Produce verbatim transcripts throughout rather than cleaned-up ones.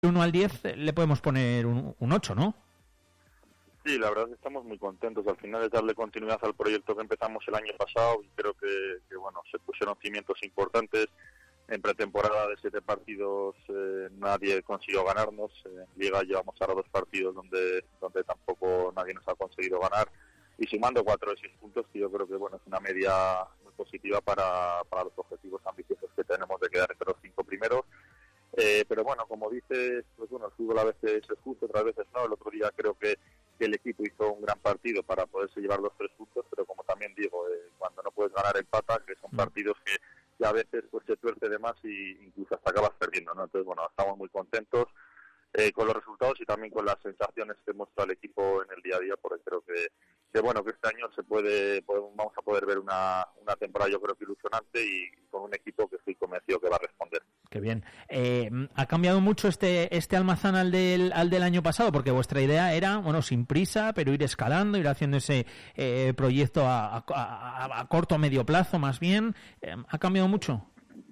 uno al diez le podemos poner un, un ocho, ¿no? Sí, la verdad es que estamos muy contentos. Al final es darle continuidad al proyecto que empezamos el año pasado y creo que, que bueno, se pusieron cimientos importantes. En pretemporada de siete partidos eh, nadie consiguió ganarnos. En Liga llevamos ahora dos partidos donde donde tampoco nadie nos ha conseguido ganar. Y sumando cuatro de seis puntos, que yo creo que bueno es una media muy positiva para, para los objetivos ambiciosos que tenemos de quedar entre los cinco primeros. Eh, pero bueno, como dices, pues bueno, el fútbol a veces es justo, otras veces no. El otro día creo que, que el equipo hizo un gran partido para poderse llevar los tres puntos, pero como también digo, eh, cuando no puedes ganar empata, que son partidos que, que a veces pues se tuerce de más y incluso hasta acabas perdiendo, ¿no? Entonces, bueno, estamos muy contentos eh, con los resultados y también con las sensaciones que muestra el equipo en el día a día, porque creo que, que bueno, que este año se puede, podemos, vamos a poder ver una, una temporada yo creo que ilusionante y, y con un equipo que estoy convencido que va a responder. Qué bien. Eh, ¿Ha cambiado mucho este este Almazán al del al del año pasado? Porque vuestra idea era, bueno, sin prisa, pero ir escalando, ir haciendo ese eh, proyecto a, a, a, a corto o medio plazo, más bien. Eh, ¿Ha cambiado mucho?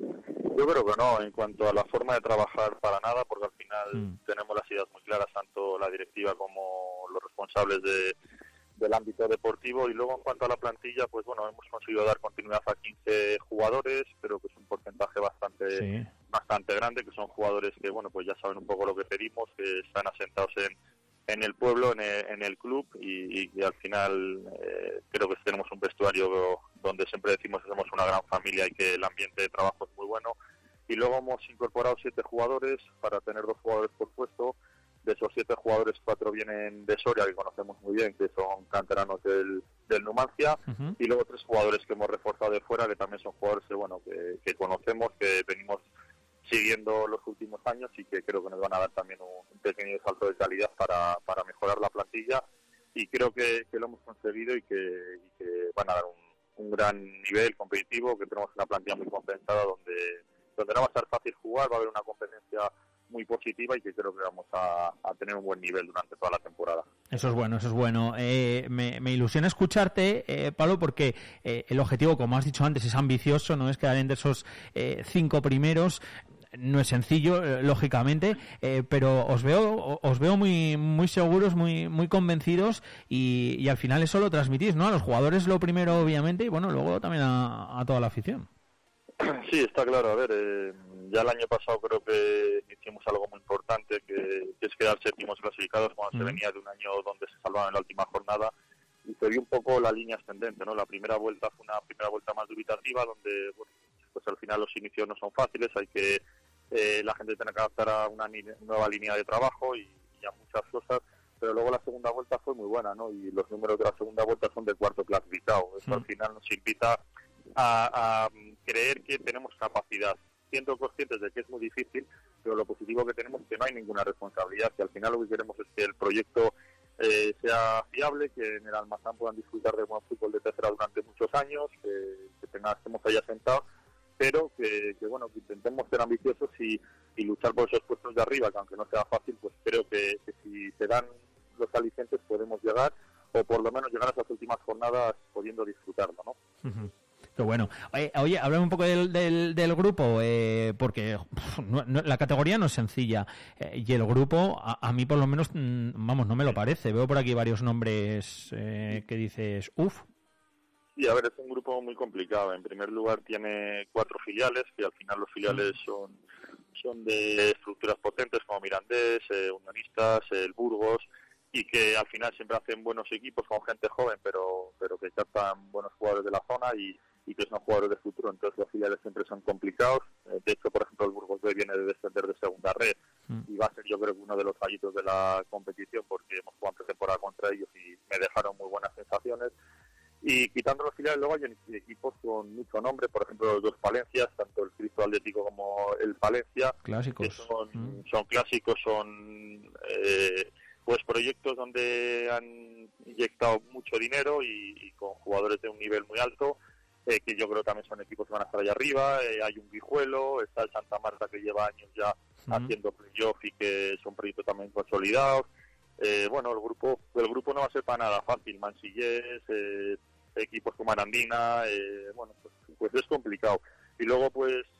Yo creo que no, en cuanto a la forma de trabajar, para nada, porque al final Mm. tenemos las ideas muy claras, tanto la directiva como los responsables de del ámbito deportivo. Y luego en cuanto a la plantilla, pues bueno, hemos conseguido dar continuidad a quince jugadores, pero que es un porcentaje bastante Sí. bastante grande, que son jugadores que bueno pues ya saben un poco lo que pedimos, que están asentados en en el pueblo, en el, en el club y, y, y al final eh, creo que tenemos un vestuario donde siempre decimos que somos una gran familia y que el ambiente de trabajo es muy bueno. Y luego hemos incorporado siete jugadores para tener dos jugadores por puesto. De esos siete jugadores, cuatro vienen de Soria, que conocemos muy bien, que son canteranos del, del Numancia, Uh-huh. y luego tres jugadores que hemos reforzado de fuera, que también son jugadores que, bueno, que, que conocemos, que venimos siguiendo los últimos años y que creo que nos van a dar también un, un pequeño salto de calidad para, para mejorar la plantilla. Y creo que, que lo hemos conseguido y que, y que van a dar un, un gran nivel competitivo, que tenemos una plantilla muy compensada donde, donde no va a ser fácil jugar, va a haber una competencia muy positiva y que creo que vamos a, a tener un buen nivel durante toda la temporada. Eso es bueno, eso es bueno. Eh, me, me ilusiona escucharte, eh, Pablo, porque eh, el objetivo, como has dicho antes, es ambicioso, no es quedar entre esos eh, cinco primeros. No es sencillo, eh, lógicamente, eh, pero os veo os veo muy muy seguros, muy muy convencidos y, y al final eso lo transmitís, ¿no? A los jugadores lo primero, obviamente, y bueno, luego también a, a toda la afición. Sí, está claro. A ver, eh, ya el año pasado creo que hicimos algo muy importante, que, que es quedar séptimos clasificados cuando mm. se venía de un año donde se salvaban en la última jornada y se vio un poco la línea ascendente, ¿no? La primera vuelta fue una primera vuelta más dubitativa donde, bueno, pues al final los inicios no son fáciles, hay que eh, la gente tiene que adaptar a una ni- nueva línea de trabajo y, y a muchas cosas, pero luego la segunda vuelta fue muy buena, ¿no? Y los números de la segunda vuelta son de cuarto clasificado. Eso mm. al final nos invita a, a creer que tenemos capacidad, siendo conscientes de que es muy difícil, pero lo positivo que tenemos es que no hay ninguna responsabilidad, que al final lo que queremos es que el proyecto eh, sea fiable, que en el Almazán puedan disfrutar de buen fútbol de tercera durante muchos años, que, que tengamos, estemos ahí asentados, pero que, que bueno, que intentemos ser ambiciosos y, y luchar por esos puestos de arriba, que aunque no sea fácil, pues creo que, que si se dan los alicientes podemos llegar, o por lo menos llegar a esas últimas jornadas pudiendo disfrutarlo, ¿no? Uh-huh. Qué bueno. Oye, oye, háblame un poco del, del, del grupo, eh, porque pff, no, no, la categoría no es sencilla. Eh, y el grupo, a, a mí por lo menos, mmm, vamos, no me lo parece. Veo por aquí varios nombres eh, que dices, uff. Sí, a ver, es un grupo muy complicado. En primer lugar tiene cuatro filiales, que al final los filiales son, son de estructuras potentes como Mirandés, eh, Unionistas, el Burgos, y que al final siempre hacen buenos equipos con gente joven, pero pero que captan buenos jugadores de la zona y y que son jugadores de futuro, entonces los filiales siempre son complicados. De hecho, por ejemplo, el Burgos B viene de descender de segunda red mm. y va a ser, yo creo, que uno de los fallitos de la competición, porque hemos jugado pretemporada contra ellos y me dejaron muy buenas sensaciones. Y quitando los filiales, luego hay equipos con mucho nombre, por ejemplo, los dos Palencias, tanto el Cristo Atlético como el Palencia, clásicos. Que son, mm. son clásicos, son eh, pues proyectos donde han inyectado mucho dinero y, y con jugadores de un nivel muy alto. Eh, que yo creo también son equipos que van a estar allá arriba, eh, hay un Guijuelo, está el Santa Marta que lleva años ya uh-huh. haciendo playoff y que son proyectos también consolidados. Eh, bueno, el grupo el grupo no va a ser para nada fácil, Mansillés, eh, equipos como Arandina, eh, bueno, pues, pues es complicado. Y luego pues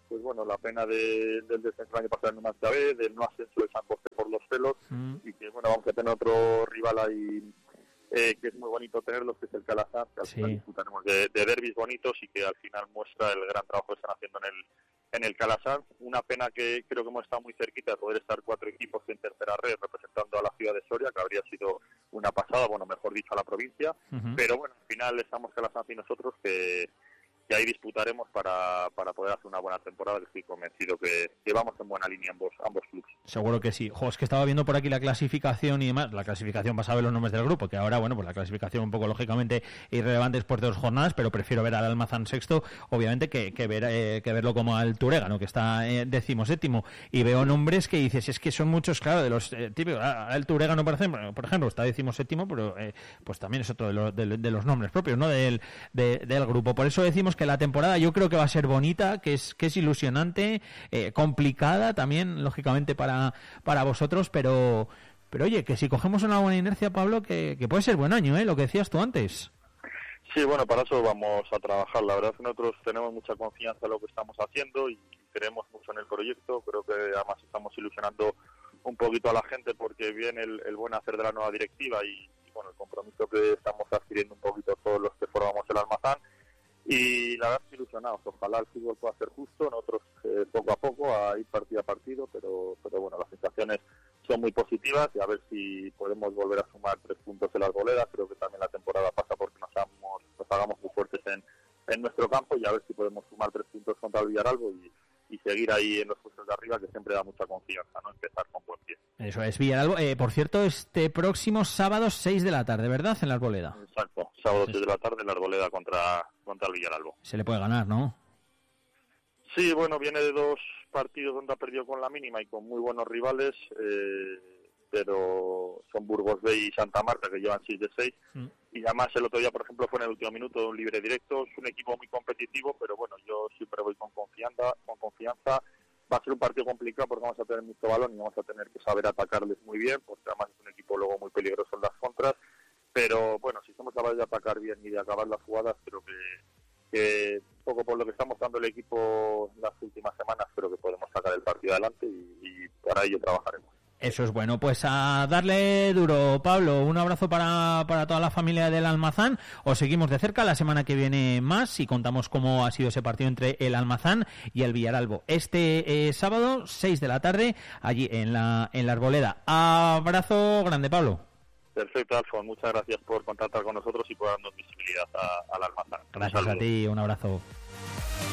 pues bueno, la pena de, del descenso el año pasado en Numancia B, del no ascenso de San José por los pelos, mm. y que bueno, vamos a tener otro rival ahí eh, que es muy bonito tenerlos, que es el Calasanz, que al sí. final disfrutaremos de, de derbis bonitos y que al final muestra el gran trabajo que están haciendo en el en el Calasanz. Una pena que creo que hemos estado muy cerquita de poder estar cuatro equipos en tercera red representando a la ciudad de Soria, que habría sido una pasada, bueno, mejor dicho, a la provincia, uh-huh. pero bueno, al final estamos Calasanz y nosotros que, que ahí disputaremos para, para poder hacer una buena temporada, que estoy convencido que, que vamos en buena línea ambos, ambos clubes. Seguro que sí. Jo, es que estaba viendo por aquí la clasificación y demás, la clasificación vas a ver los nombres del grupo, que ahora, bueno, pues la clasificación un poco lógicamente irrelevante después de dos jornadas, pero prefiero ver al Almazán sexto, obviamente, que, que, ver, eh, que verlo como al Turega, ¿no? Que está eh, decimoséptimo, y veo nombres que dices, es que son muchos, claro, de los eh, típicos. El Turega, no, por ejemplo, por ejemplo está decimoséptimo, pero eh, pues también es otro de los, de, de los nombres propios, ¿no? Del, de, del grupo. Por eso decimos que la temporada yo creo que va a ser bonita, que es que es ilusionante, eh, complicada también, lógicamente, para, para vosotros, pero pero oye, que si cogemos una buena inercia, Pablo, que, que puede ser buen año, ¿eh? Lo que decías tú antes. Sí, bueno, para eso vamos a trabajar. La verdad es que nosotros tenemos mucha confianza en lo que estamos haciendo y creemos mucho en el proyecto. Creo que además estamos ilusionando un poquito a la gente porque viene el, el buen hacer de la nueva directiva y, y bueno, el compromiso que estamos adquiriendo un poquito todos los que formamos el Almazán. Y la verdad, ilusionados. Ojalá el fútbol pueda ser justo, nosotros eh, poco a poco, a ir partido a partido, pero pero bueno, las sensaciones son muy positivas y a ver si podemos volver a sumar tres puntos en la Arboleda. Creo que también la temporada pasa porque nos hagamos, nos hagamos muy fuertes en, en nuestro campo y a ver si podemos sumar tres puntos contra el Villaralbo y, y seguir ahí en los puestos de arriba, que siempre da mucha confianza, ¿no? Empezar con buen pie. Eso es, Villaralbo. Eh, por cierto, este próximo sábado seis de la tarde, ¿verdad? En la Arboleda. Exacto, sábado seis de la tarde en la Arboleda contra, contra el Villaralbo. Se le puede ganar, ¿no? Sí, bueno, viene de dos partidos donde ha perdido con la mínima y con muy buenos rivales, eh, pero son Burgos B y Santa Marta, que llevan seis de seis. Mm. Y además el otro día, por ejemplo, fue en el último minuto de un libre directo. Es un equipo muy competitivo, pero bueno, yo siempre voy con confianza, con confianza. Va a ser un partido complicado porque vamos a tener mucho balón y vamos a tener que saber atacarles muy bien, porque además es un equipo luego muy peligroso en las contras. Pero bueno, si somos capaces de atacar bien y de acabar las jugadas, creo que, que un poco por lo que está mostrando el equipo en las últimas semanas, creo que podemos sacar el partido adelante y, y para ello trabajaremos. Eso es bueno, pues a darle duro, Pablo. Un abrazo para, para toda la familia del Almazán. Os seguimos de cerca la semana que viene más y contamos cómo ha sido ese partido entre el Almazán y el Villaralbo. Este eh, sábado, seis de la tarde, allí en la, en la Arboleda. Abrazo grande, Pablo. Perfecto, Alfon. Muchas gracias por contactar con nosotros y por darnos visibilidad al Almazán. Gracias a ti, un abrazo.